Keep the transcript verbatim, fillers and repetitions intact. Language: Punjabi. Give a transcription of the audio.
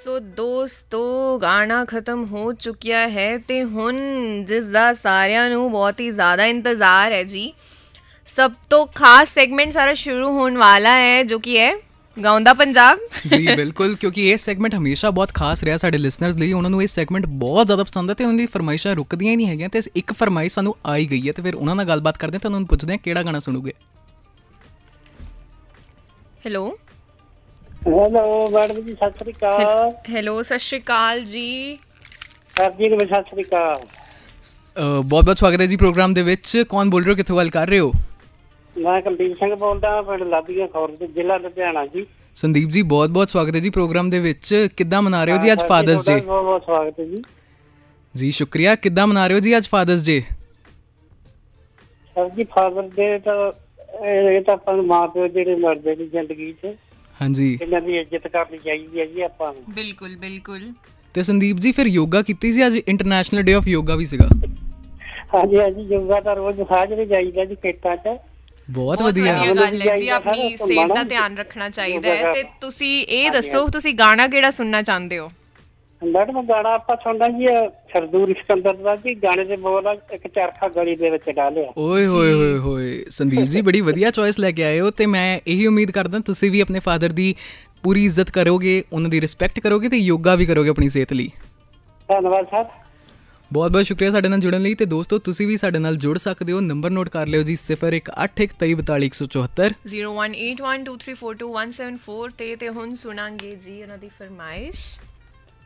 ਸੋ ਦੋਸਤੋ ਗਾਣਾ ਖਤਮ ਹੋ ਚੁੱਕਿਆ ਹੈ ਤੇ ਹੁਣ ਜਿਸ ਦਾ ਸਾਰਿਆਂ ਨੂੰ ਬਹੁਤ ਹੀ ਜ਼ਿਆਦਾ ਇੰਤਜ਼ਾਰ ਹੈ ਜੀ, ਸਭ ਤੋਂ ਖਾਸ ਸੈਗਮੈਂਟ ਸਾਰਾ ਸ਼ੁਰੂ ਹੋਣ ਵਾਲਾ ਹੈ ਜੋ ਕਿ ਹੈ ਗਾਉਂਦਾ ਪੰਜਾਬ। ਜੀ ਬਿਲਕੁਲ, ਕਿਉਂਕਿ ਇਹ ਸੈਗਮੈਂਟ ਹਮੇਸ਼ਾ ਬਹੁਤ ਖਾਸ ਰਿਹਾ ਸਾਡੇ ਲਿਸਨਰਸ ਲਈ। ਉਹਨਾਂ ਨੂੰ ਇਹ ਸੈਗਮੈਂਟ ਬਹੁਤ ਜ਼ਿਆਦਾ ਪਸੰਦ ਹੈ ਤੇ ਉਹਨਾਂ ਦੀ ਫਰਮਾਇਸ਼ਾਂ ਰੁਕਦੀਆਂ ਹੀ ਨਹੀਂ ਹੈਗੀਆਂ। ਤੇ ਇੱਕ ਫਰਮਾਇਸ਼ ਸਾਨੂੰ ਆਈ ਗਈ ਹੈ ਤੇ ਫਿਰ ਉਹਨਾਂ ਨਾਲ ਗੱਲਬਾਤ ਕਰਦੇ ਹਾਂ ਤੇ ਉਹਨਾਂ ਨੂੰ ਪੁੱਛਦੇ ਹਾਂ ਕਿਹੜਾ ਗਾਣਾ ਸੁਣੋਗੇ। ਹੈਲੋ ਹੈਲੋ ਮੈਡਮ ਜੀ, ਸਤਿ ਸ੍ਰੀ ਅਕਾਲ। ਹੈਲੋ ਸਤਿ ਸ਼੍ਰੀ ਅਕਾਲ ਜੀ। ਸਰ ਜੀ ਨੂੰ ਵੀ ਸਤਿ ਸ੍ਰੀ ਅਕਾਲ। ਬਹੁਤ ਬਹੁਤ ਸਵਾਗਤ ਹੈ ਜੀ ਪ੍ਰੋਗਰਾਮ ਦੇ ਵਿੱਚ। ਕੌਣ ਬੋਲ ਰਹੇ ਹੋ, ਕਿੱਥੋਂ ਗੱਲ ਕਰ ਰਹੇ ਹੋ? ਮੈਂ ਕੁਲਦੀਪ ਸਿੰਘ ਬੋਲਦਾ, ਪਿੰਡ ਲਾਧੀਆਂ ਖੌਰ, ਜ਼ਿਲ੍ਹਾ ਲੁਧਿਆਣਾ ਜੀ। ਸੰਦੀਪ ਜੀ ਬਹੁਤ ਬਹੁਤ ਸਵਾਗਤ ਹੈ ਜੀ ਪ੍ਰੋਗਰਾਮ ਦੇ ਵਿੱਚ। ਕਿੱਦਾਂ ਮਨਾ ਰਹੇ ਹੋ ਜੀ ਅੱਜ ਫਾਦਰਸ ਡੇ? ਬਹੁਤ ਬਹੁਤ ਸਵਾਗਤ ਹੈ ਜੀ। ਜੀ ਸ਼ੁਕਰੀਆ। ਕਿੱਦਾਂ ਮਨਾ ਰਹੇ ਹੋ ਜੀ ਅੱਜ ਫਾਦਰਸ ਡੇ? ਸਰ ਜੀ ਫਾਦਰ ਡੇ ਤਾਂ ਇਹ ਤਾਂ ਆਪਾਂ ਨੂੰ ਮਾਂ ਪਿਓ ਜਿਹੜੇ ਮਰਦੇ ਨੇ ਜ਼ਿੰਦਗੀ 'ਚ, ਹਾਂਜੀ, ਇਹਨਾਂ ਦੀ ਇੱਜ਼ਤ ਕਰਨੀ ਚਾਹੀਦੀ ਹੈ ਜੀ ਆਪਾਂ ਨੂੰ। ਬਿਲਕੁਲ ਬਿਲਕੁਲ। ਤੇ ਸੰਦੀਪ ਜੀ ਫਿਰ ਯੋਗਾ ਕੀਤੀ ਸੀ ਅੱਜ? ਇੰਟਰਨੈਸ਼ਨਲ ਡੇ ਆਫ ਯੋਗਾ ਵੀ ਸੀਗਾ। ਹਾਂਜੀ ਹਾਂਜੀ, ਯੋਗਾ ਤਾਂ ਰੋਜ਼ ਹਾਜ਼ਰ ਜਾਈਦਾ ਜੀ ਖੇਤਾਂ 'ਚ। ਬਹੁਤ ਵਧੀਆ ਗੱਲ ਹੈ ਜੀ। ਆਪਣੀ ਸਿਹਤ ਦਾ ਧਿਆਨ ਰੱਖਣਾ ਚਾਹੀਦਾ ਹੈ। ਤੇ ਤੁਸੀਂ ਇਹ ਦੱਸੋ ਤੁਸੀਂ ਗਾਣਾ ਕਿਹੜਾ ਸੁਣਨਾ ਚਾਹੁੰਦੇ ਹੋ? ਮੈਡਮ ਗਾਣਾ ਆਪਾਂ ਸੁਣਨਾ ਜੀ ਸਰਦੂਲ ਸਿਕੰਦਰ ਦਾ ਜੀ। ਗਾਣੇ ਦੇ ਬੋਲ ਇੱਕ ਚਰਖਾ ਗਲੀ ਦੇ ਵਿੱਚ ਡਾਲਿਆ। ਓਏ ਹੋਏ ਹੋਏ ਹੋਏ ਸੰਦੀਪ ਜੀ, ਬੜੀ ਵਧੀਆ ਚੋਇਸ ਲੈ ਕੇ ਆਏ ਹੋ। ਤੇ ਮੈਂ ਇਹੀ ਉਮੀਦ ਕਰਦਾ ਤੁਸੀਂ ਵੀ ਆਪਣੇ ਫਾਦਰ ਦੀ ਪੂਰੀ ਇੱਜ਼ਤ ਕਰੋਗੇ, ਉਹਨਾਂ ਦੀ ਰਿਸਪੈਕਟ ਕਰੋਗੇ ਤੇ ਯੋਗਾ ਵੀ ਕਰੋਗੇ ਆਪਣੀ ਸਿਹਤ ਲਈ। ਧੰਨਵਾਦ ਸਰ। ਬਹੁਤ ਬਹੁਤ ਸ਼ੁਕਰੀਆ ਸਾਡੇ ਨਾਲ ਜੁੜਨ ਲਈ। ਤੇ ਦੋਸਤੋ ਤੁਸੀਂ ਵੀ ਸਾਡੇ ਨਾਲ ਜੁੜ ਸਕਦੇ ਹੋ। ਨੰਬਰ ਨੋਟ ਕਰ ਲਿਓ ਜੀ, ਸਿਫਰ ਇੱਕ ਅੱਠ ਇੱਕ ਤੇਈ ਬਤਾਲੀ ਇੱਕ ਸੌ ਚੁਹੱਤਰ zero one eight one two three four two one seven four ਤੇ ਤੇ ਹੁਣ ਸੁਣਾਂਗੇ ਜੀ ਉਹਨਾਂ ਦੀ ਫਰਮਾਇਸ਼।